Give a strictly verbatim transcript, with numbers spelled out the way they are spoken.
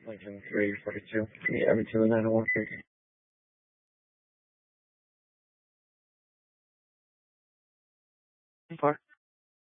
Lincoln three forty-two. Yeah, every two nine one six. Four.